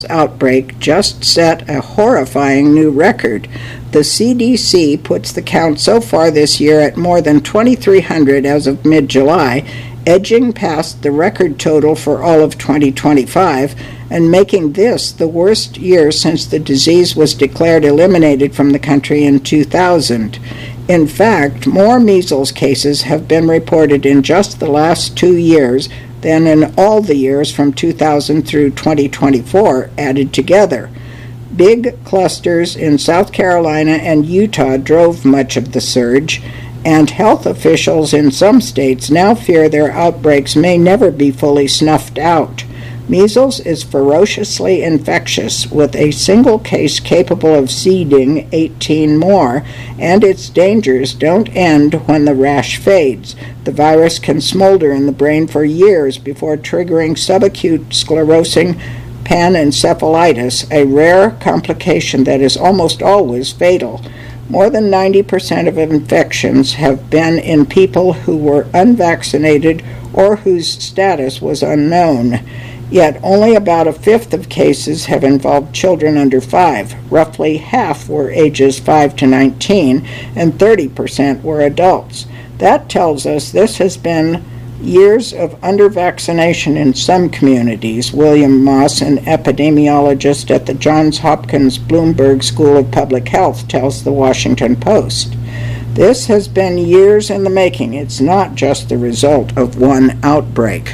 outbreak just set a horrifying new record. The CDC puts the count so far this year at more than 2,300 as of mid-July, edging past the record total for all of 2025 and making this the worst year since the disease was declared eliminated from the country in 2000. In fact, more measles cases have been reported in just the last 2 years than in all the years from 2000 through 2024 added together. Big clusters in South Carolina and Utah drove much of the surge, and health officials in some states now fear their outbreaks may never be fully snuffed out. Measles is ferociously infectious, with a single case capable of seeding 18 more, and its dangers don't end when the rash fades. The virus can smolder in the brain for years before triggering subacute sclerosing panencephalitis, a rare complication that is almost always fatal. More than 90% of infections have been in people who were unvaccinated or whose status was unknown. Yet only about a fifth of cases have involved children under 5. Roughly half were ages 5 to 19, and 30% were adults. That tells us this has been years of under-vaccination in some communities, William Moss, an epidemiologist at the Johns Hopkins Bloomberg School of Public Health, tells the Washington Post. This has been years in the making. It's not just the result of one outbreak.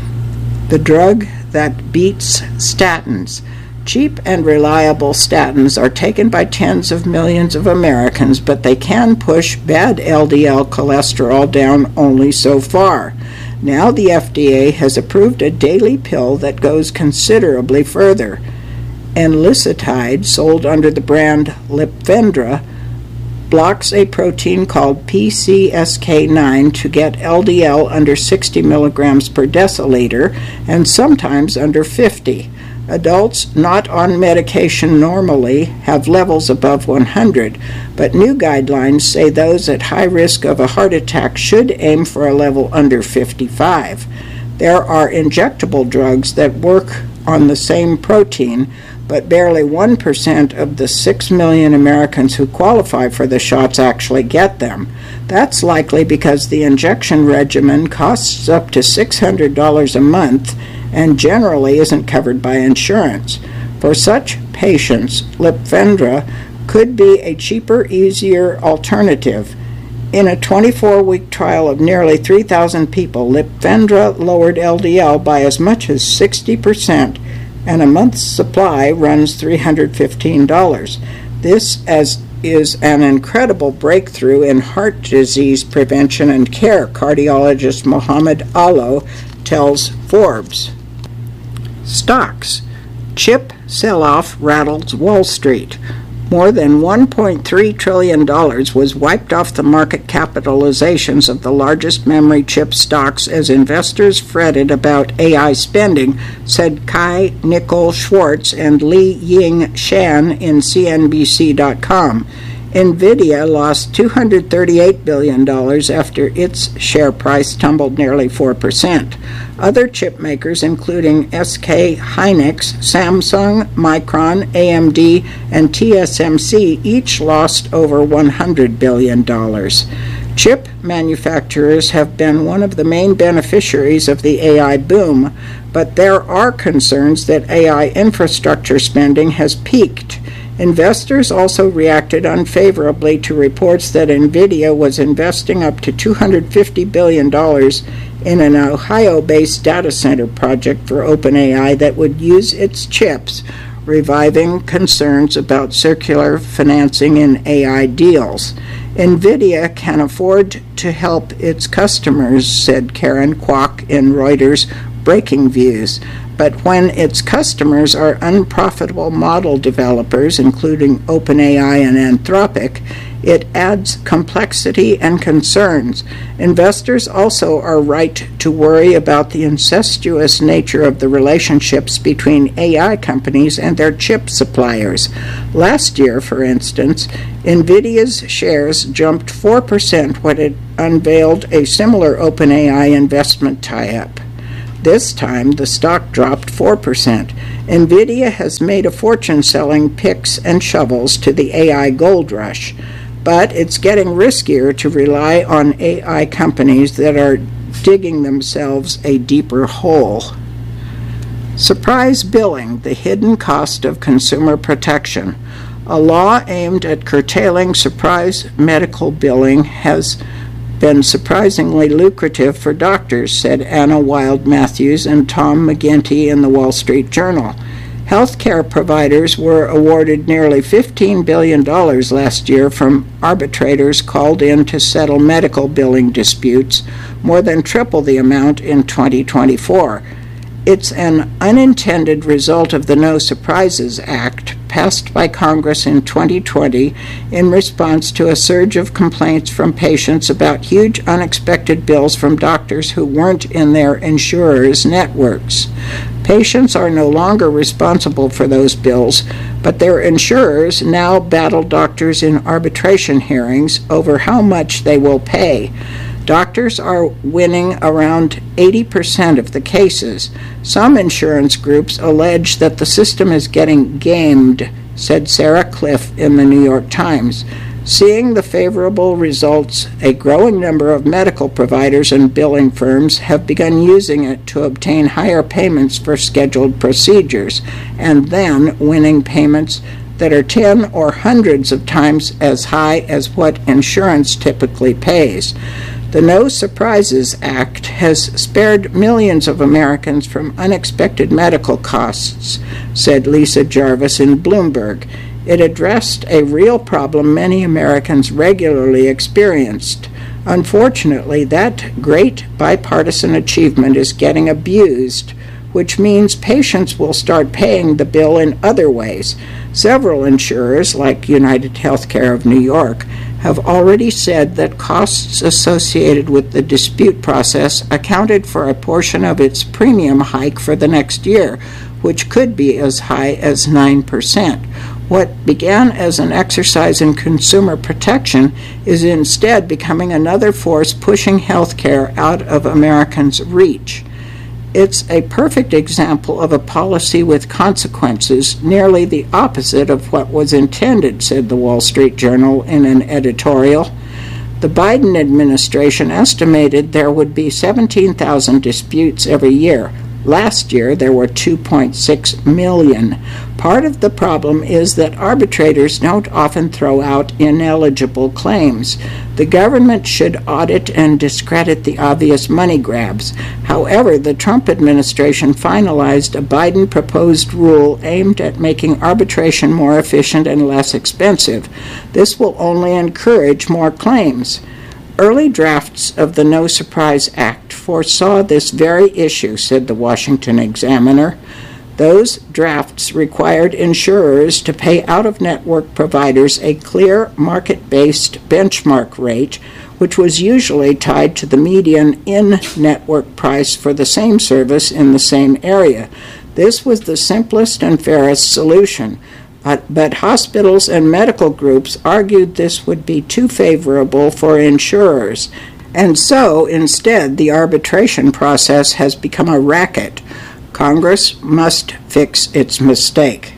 The drug that beats statins. Cheap and reliable statins are taken by tens of millions of Americans, but they can push bad LDL cholesterol down only so far. Now the FDA has approved a daily pill that goes considerably further. Enlicitide, sold under the brand Lipvendra, blocks a protein called PCSK9 to get LDL under 60 milligrams per deciliter and sometimes under 50. Adults not on medication normally have levels above 100, but new guidelines say those at high risk of a heart attack should aim for a level under 55. There are injectable drugs that work on the same protein, but barely 1% of the 6 million Americans who qualify for the shots actually get them. That's likely because the injection regimen costs up to $600 a month and generally isn't covered by insurance. For such patients, Lipvendra could be a cheaper, easier alternative. In a 24-week trial of nearly 3,000 people, Lipvendra lowered LDL by as much as 60%, and a month's supply runs $315. This is an incredible breakthrough in heart disease prevention and care, cardiologist Mohammed Allo tells Forbes. Stocks. Chip sell-off rattles Wall Street. More than $1.3 trillion was wiped off the market capitalizations of the largest memory chip stocks as investors fretted about AI spending, said Kai Nicole Schwartz and Li Ying Shan in CNBC.com. NVIDIA lost $238 billion after its share price tumbled nearly 4%. Other chip makers, including SK Hynix, Samsung, Micron, AMD, and TSMC, each lost over $100 billion. Chip manufacturers have been one of the main beneficiaries of the AI boom, but there are concerns that AI infrastructure spending has peaked. Investors also reacted unfavorably to reports that NVIDIA was investing up to $250 billion in an Ohio-based data center project for OpenAI that would use its chips, reviving concerns about circular financing in AI deals. NVIDIA can afford to help its customers, said Karen Kwok in Reuters' Breaking Views. But when its customers are unprofitable model developers, including OpenAI and Anthropic, it adds complexity and concerns. Investors also are right to worry about the incestuous nature of the relationships between AI companies and their chip suppliers. Last year, for instance, NVIDIA's shares jumped 4% when it unveiled a similar OpenAI investment tie-up. This time, the stock dropped 4%. NVIDIA has made a fortune selling picks and shovels to the AI gold rush, but it's getting riskier to rely on AI companies that are digging themselves a deeper hole. Surprise billing, the hidden cost of consumer protection. A law aimed at curtailing surprise medical billing has been surprisingly lucrative for doctors, said Anna Wild Matthews and Tom McGinty in the Wall Street Journal. Healthcare providers were awarded nearly $15 billion last year from arbitrators called in to settle medical billing disputes, more than triple the amount in 2024. It's an unintended result of the No Surprises Act, passed by Congress in 2020 in response to a surge of complaints from patients about huge unexpected bills from doctors who weren't in their insurers' networks. Patients are no longer responsible for those bills, but their insurers now battle doctors in arbitration hearings over how much they will pay. Doctors are winning around 80% of the cases. Some insurance groups allege that the system is getting gamed, said Sarah Cliff in the New York Times. Seeing the favorable results, a growing number of medical providers and billing firms have begun using it to obtain higher payments for scheduled procedures, and then winning payments that are 10 or hundreds of times as high as what insurance typically pays. The No Surprises Act has spared millions of Americans from unexpected medical costs, said Lisa Jarvis in Bloomberg. It addressed a real problem many Americans regularly experienced. Unfortunately, that great bipartisan achievement is getting abused, which means patients will start paying the bill in other ways. Several insurers, like United Healthcare of New York, have already said that costs associated with the dispute process accounted for a portion of its premium hike for the next year, which could be as high as 9%. What began as an exercise in consumer protection is instead becoming another force pushing healthcare out of Americans' reach. It's a perfect example of a policy with consequences, nearly the opposite of what was intended, said the Wall Street Journal in an editorial. The Biden administration estimated there would be 17,000 disputes every year. Last year, there were 2.6 million. Part of the problem is that arbitrators don't often throw out ineligible claims. The government should audit and discredit the obvious money grabs. However, the Trump administration finalized a Biden-proposed rule aimed at making arbitration more efficient and less expensive. This will only encourage more claims. Early drafts of the No Surprise Act foresaw this very issue, said the Washington Examiner. Those drafts required insurers to pay out-of-network providers a clear market-based benchmark rate, which was usually tied to the median in-network price for the same service in the same area. This was the simplest and fairest solution. But hospitals and medical groups argued this would be too favorable for insurers, and so instead the arbitration process has become a racket. Congress must fix its mistake.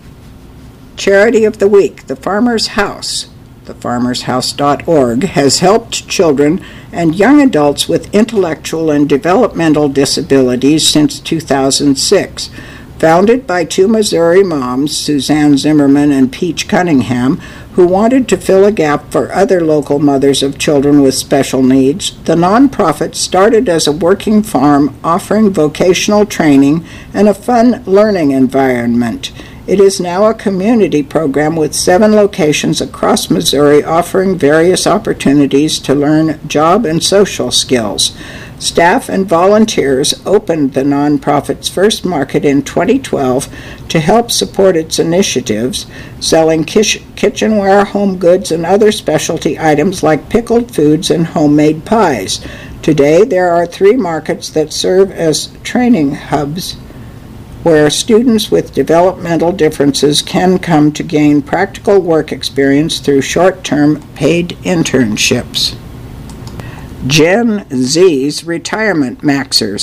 Charity of the Week, The Farmer's House. TheFarmersHouse.org has helped children and young adults with intellectual and developmental disabilities since 2006. Founded by two Missouri moms, Suzanne Zimmerman and Peach Cunningham, who wanted to fill a gap for other local mothers of children with special needs, the nonprofit started as a working farm offering vocational training and a fun learning environment. It is now a community program with 7 locations across Missouri offering various opportunities to learn job and social skills. Staff and volunteers opened the nonprofit's first market in 2012 to help support its initiatives, selling kitchenware, home goods, and other specialty items like pickled foods and homemade pies. Today, there are 3 markets that serve as training hubs where students with developmental differences can come to gain practical work experience through short-term paid internships. Gen Z's Retirement Maxers.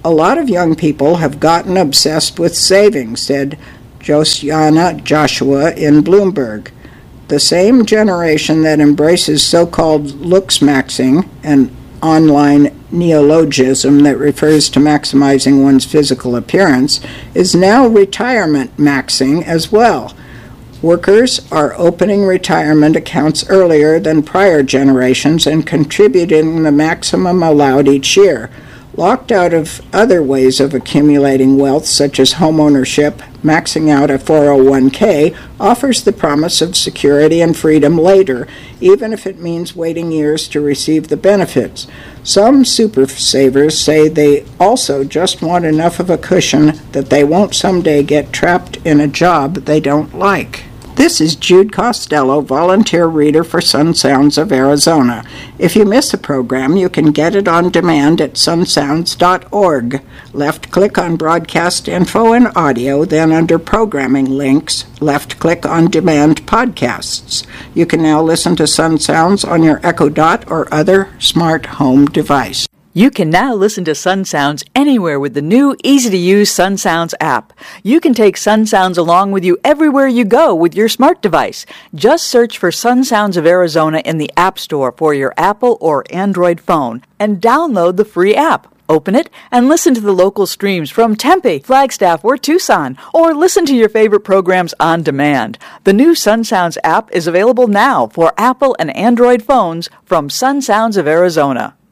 A lot of young people have gotten obsessed with saving, said Josiana Joshua in Bloomberg. The same generation that embraces so-called looks maxing, an online neologism that refers to maximizing one's physical appearance, is now retirement maxing as well. Workers are opening retirement accounts earlier than prior generations and contributing the maximum allowed each year. Locked out of other ways of accumulating wealth, such as homeownership, maxing out a 401k offers the promise of security and freedom later, even if it means waiting years to receive the benefits. Some super savers say they also just want enough of a cushion that they won't someday get trapped in a job they don't like. This is Jude Costello, volunteer reader for Sun Sounds of Arizona. If you miss a program, you can get it on demand at sunsounds.org. Left-click on Broadcast Info and Audio, then under Programming Links, left-click on Demand Podcasts. You can now listen to Sun Sounds on your Echo Dot or other smart home device. You can now listen to Sun Sounds anywhere with the new, easy-to-use Sun Sounds app. You can take Sun Sounds along with you everywhere you go with your smart device. Just search for Sun Sounds of Arizona in the App Store for your Apple or Android phone and download the free app. Open it and listen to the local streams from Tempe, Flagstaff, or Tucson, or listen to your favorite programs on demand. The new Sun Sounds app is available now for Apple and Android phones from Sun Sounds of Arizona.